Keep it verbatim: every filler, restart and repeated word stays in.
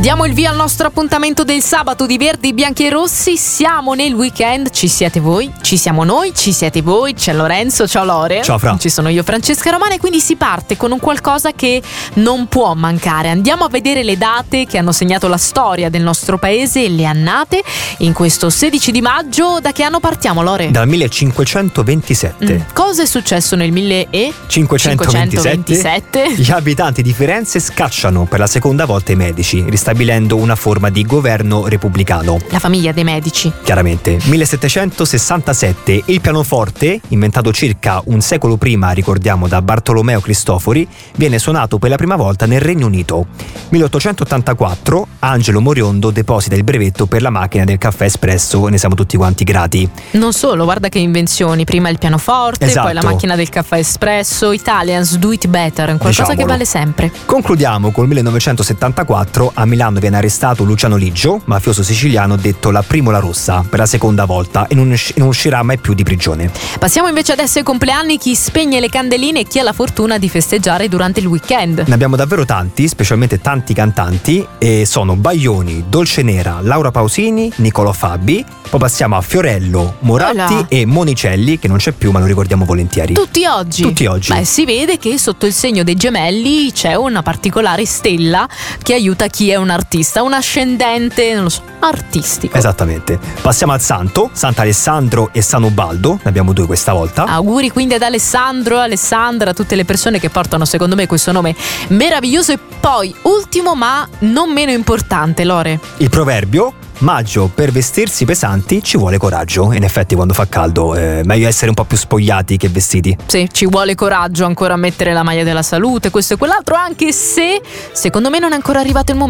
Diamo il via al nostro appuntamento del sabato di Verdi, Bianchi e Rossi. Siamo nel weekend, ci siete voi, ci siamo noi, ci siete voi. C'è Lorenzo, ciao Lore. Ciao Fra. Ci sono io, Francesca Romana, e quindi si parte con un qualcosa che non può mancare. Andiamo a vedere le date che hanno segnato la storia del nostro paese e le annate in questo sedici di maggio. Da che anno partiamo, Lore? Dal millecinquecentoventisette. Mm. Cosa è successo nel millecinquecentoventisette? Gli abitanti di Firenze scacciano per la seconda volta i medici, ristabilendo una forma di governo repubblicano. La famiglia dei medici. Chiaramente. millesettecentosessantasette, il pianoforte, inventato circa un secolo prima, ricordiamo, da Bartolomeo Cristofori, viene suonato per la prima volta nel Regno Unito. milleottocentottantaquattro, Angelo Moriondo deposita il brevetto per la macchina del caffè espresso, ne siamo tutti quanti grati. Non solo, guarda che invenzioni, prima il pianoforte, esatto. Poi la macchina del caffè espresso. Italians do it better, qualcosa Diciamolo. che vale sempre. Concludiamo col millenovecentosettantaquattro. A Milano viene arrestato Luciano Liggio, mafioso siciliano detto la Primola Rossa, per la seconda volta e non, usci- non uscirà mai più di prigione. Passiamo invece adesso ai compleanni, chi spegne le candeline e chi ha la fortuna di festeggiare durante il weekend. Ne abbiamo davvero tanti, specialmente tanti cantanti, e sono Baglioni, Dolce Nera, Laura Pausini, Nicolò Fabi. Poi passiamo a Fiorello, Moratti Hola. e Monicelli, che non c'è più ma lo ricordiamo volentieri. Tutti oggi. Tutti oggi. Beh, si vede che sotto il segno dei gemelli c'è una particolare stella che aiuta chi è un artista, un ascendente, non lo so, artistico. Esattamente. Passiamo al santo, Sant'Alessandro e San Ubaldo, ne abbiamo due questa volta. Auguri quindi ad Alessandro, Alessandra, a tutte le persone che portano secondo me questo nome meraviglioso. E poi, ultimo ma non meno importante, Lore. Il proverbio: maggio per vestirsi pesanti ci vuole coraggio. In effetti quando fa caldo è meglio essere un po' più spogliati che vestiti. Sì, ci vuole coraggio ancora a mettere la maglia della salute, questo e quell'altro, anche se secondo me non è ancora arrivato il momento.